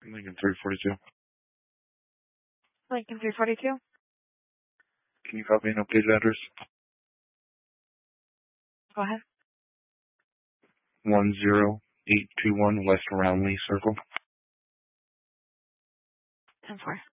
Lincoln 342. Lincoln 342. Can you copy an updated address? Go ahead. 10821 West Roundley Circle. 10-4.